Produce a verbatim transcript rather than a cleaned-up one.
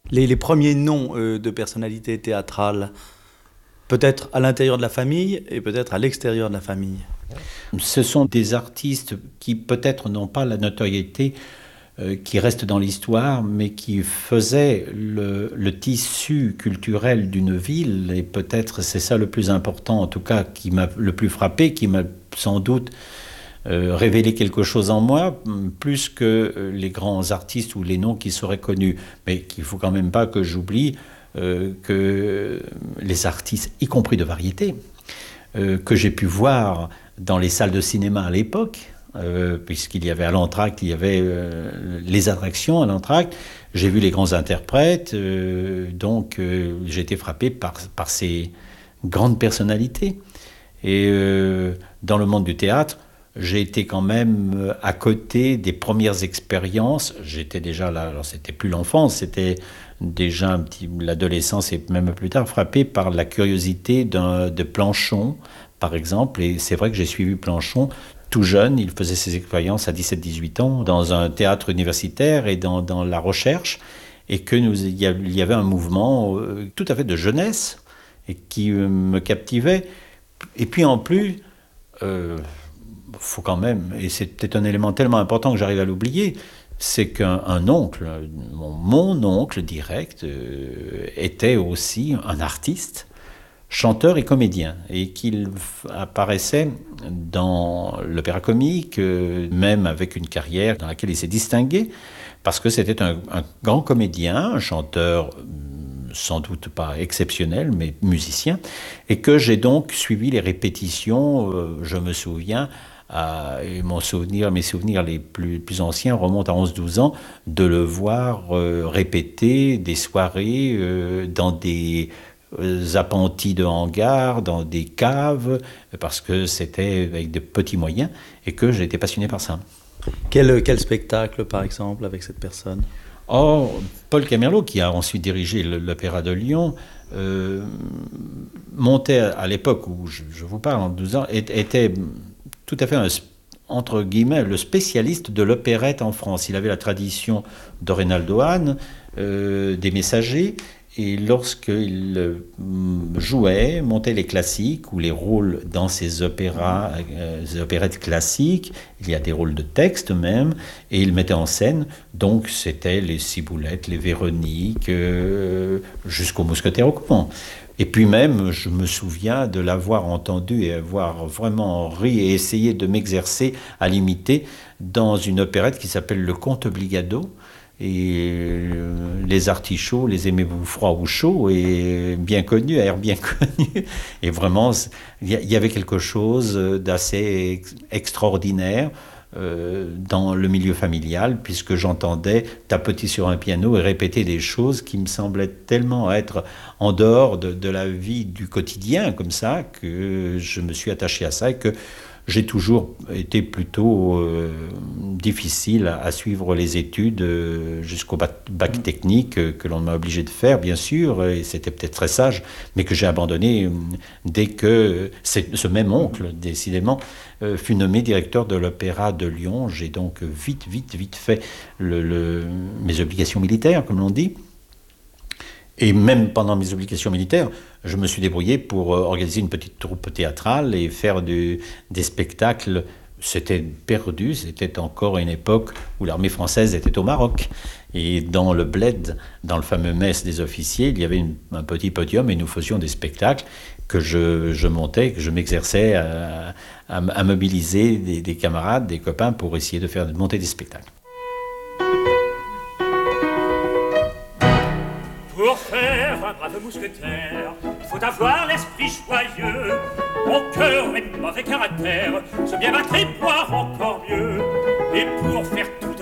Les, les premiers noms euh, de personnalités théâtrales, peut-être à l'intérieur de la famille et peut-être à l'extérieur de la famille. Ce sont des artistes qui peut-être n'ont pas la notoriété euh, qui reste dans l'histoire, mais qui faisaient le, le tissu culturel d'une ville, et peut-être c'est ça le plus important, en tout cas qui m'a le plus frappé, qui m'a sans doute euh, révélé quelque chose en moi, plus que les grands artistes ou les noms qui seraient connus. Mais qu'il ne faut quand même pas que j'oublie euh, que les artistes, y compris de variété, euh, que j'ai pu voir dans les salles de cinéma à l'époque, euh, puisqu'il y avait à l'entracte, il y avait euh, les attractions à l'entracte, j'ai vu les grands interprètes, euh, donc euh, j'ai été frappé par, par ces grandes personnalités. Et euh, dans le monde du théâtre, j'ai été quand même à côté des premières expériences. J'étais déjà là, alors c'était plus l'enfance, c'était déjà un petit, l'adolescence et même plus tard, frappé par la curiosité d'un, de Planchon, par exemple. Et c'est vrai que j'ai suivi Planchon tout jeune. Il faisait ses expériences à dix-sept dix-huit ans dans un théâtre universitaire et dans, dans la recherche. Et que nous, il y avait un mouvement euh, tout à fait de jeunesse et qui euh, me captivait. Et puis en plus, euh, faut quand même, et c'est peut-être un élément tellement important que j'arrive à l'oublier, c'est qu'un un oncle, mon, mon oncle direct, euh, était aussi un artiste, chanteur et comédien, et qu'il apparaissait dans l'opéra comique, euh, même avec une carrière dans laquelle il s'est distingué, parce que c'était un, un grand comédien, un chanteur sans doute pas exceptionnel, mais musicien, et que j'ai donc suivi les répétitions, euh, je me souviens, à, et mon souvenir, mes souvenirs les plus, plus anciens remontent à onze douze ans, de le voir euh, répéter des soirées euh, dans des euh, appentis de hangars, dans des caves, parce que c'était avec de petits moyens, et que j'ai été passionné par ça. Quel, quel spectacle, par exemple, avec cette personne ? Or, Paul Camerlo, qui a ensuite dirigé l'Opéra de Lyon, euh, montait à l'époque où je, je vous parle, en douze ans, était tout à fait, un, entre guillemets, le spécialiste de l'opérette en France. Il avait la tradition de Reynaldo Hahn, euh, des Messagers, et lorsqu'il euh, jouait, montait les classiques ou les rôles dans ces opéras, euh, ces opérettes classiques, il y a des rôles de texte même, et il mettait en scène, donc c'était les Ciboulettes, les Véroniques, euh, jusqu'au Mousquetaire au couvent. Et puis même, je me souviens de l'avoir entendu et avoir vraiment ri et essayé de m'exercer à l'imiter dans une opérette qui s'appelle Le Comte Obligado. Et euh, les artichauts, les aimez-vous froid ou chaud, et bien connu, air bien connu. Et vraiment, il y, y avait quelque chose d'assez ex- extraordinaire euh, dans le milieu familial, puisque j'entendais tapoter sur un piano et répéter des choses qui me semblaient tellement être en dehors de, de la vie du quotidien, comme ça, que je me suis attaché à ça et que j'ai toujours été plutôt euh, difficile à, à suivre les études euh, jusqu'au bac, bac technique euh, que l'on m'a obligé de faire, bien sûr, et c'était peut-être très sage, mais que j'ai abandonné euh, dès que ce même oncle, décidément, euh, fut nommé directeur de l'Opéra de Lyon. J'ai donc vite, vite, vite fait le, le, mes obligations militaires, comme l'on dit. Et même pendant mes obligations militaires, je me suis débrouillé pour organiser une petite troupe théâtrale et faire du, des spectacles. C'était perdu, c'était encore une époque où l'armée française était au Maroc. Et dans le bled, dans le fameux mess des officiers, il y avait une, un petit podium et nous faisions des spectacles que je, je montais, que je m'exerçais à, à, à mobiliser des, des camarades, des copains pour essayer de faire de monter des spectacles. Pour faire un brave mousquetaire, il faut avoir l'esprit joyeux. Mon cœur est mauvais caractère, se bien battre et boire encore mieux. Et pour faire